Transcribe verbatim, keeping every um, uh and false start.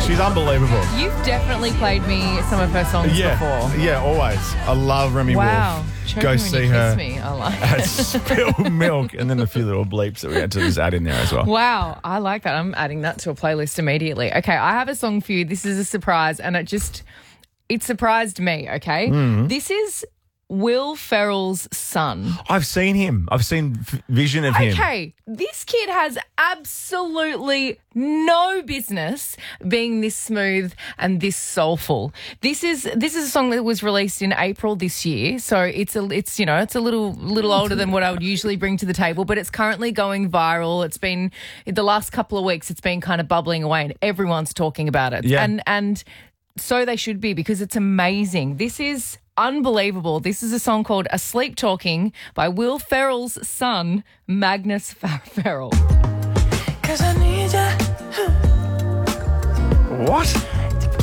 She's unbelievable. You've definitely played me some of her songs Yeah, before. yeah, always. I love Remy Wow. Wolf. Choking Go when see you her kiss me. I like at it. Spilled Milk, and then a few little bleeps that we had to just add in there as well. Wow, I like that. I'm adding that to a playlist immediately. Okay, I have a song for you. This is a surprise, and it just, it surprised me, okay? Mm-hmm. This is Will Ferrell's son. I've seen him. I've seen v- vision of him. Okay, this kid has absolutely no business being this smooth and this soulful. This is this is a song that was released in April this year, so it's a it's you know it's a little little older than what I would usually bring to the table, but it's currently going viral. It's been in the last couple of weeks. It's been kind of bubbling away, and everyone's talking about it. Yeah. and and so they should be, because it's amazing. This is unbelievable. This is a song called Asleep Talking by Will Ferrell's son, Magnus Fer- Ferrell. Cause I need ya. What?